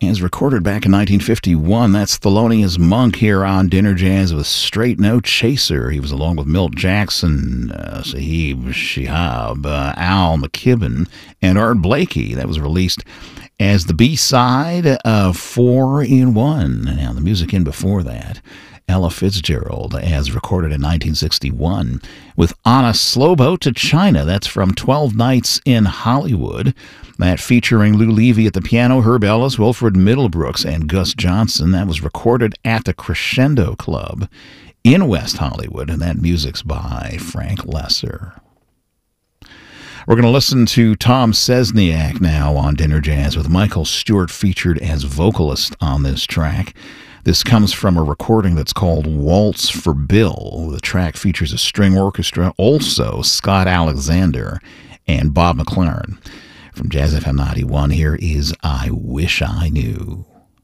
is recorded back in 1951. That's Thelonious Monk here on Dinner Jazz with Straight No Chaser. He was along with Milt Jackson, Sahib Shihab, Al McKibben, and Art Blakey. That was released as the B-side of 4-in-1. Now, the music in before that, Ella Fitzgerald, as recorded in 1961, with On a Slow Boat to China. That's from 12 Nights in Hollywood. That featuring Lou Levy at the piano, Herb Ellis, Wilfred Middlebrooks, and Gus Johnson. That was recorded at the Crescendo Club in West Hollywood, and that music's by Frank Lesser. We're going to listen to Tom Sesniak now on Dinner Jazz, with Michael Stewart featured as vocalist on this track. This comes from a recording that's called Waltz for Bill. The track features a string orchestra, also Scott Alexander and Bob McLaren. From Jazz FM 91, here is I Wish I Knew.